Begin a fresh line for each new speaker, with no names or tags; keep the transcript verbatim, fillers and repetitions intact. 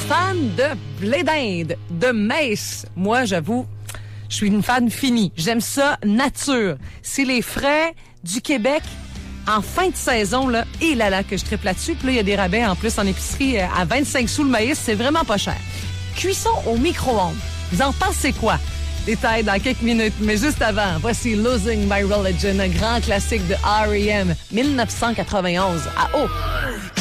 fan de blé d'Inde, de maïs. Moi, j'avoue, je suis une fan finie. J'aime ça nature. C'est les frais du Québec en fin de saison, là, et là là, que je triple là-dessus. Puis là, il y a des rabais en plus en épicerie à vingt-cinq sous le maïs. C'est vraiment pas cher. Cuisson au micro-ondes. Vous en pensez quoi? Détails dans quelques minutes. Mais juste avant, voici Losing My Religion, un grand classique de R E M, mille neuf cent quatre-vingt-onze à O.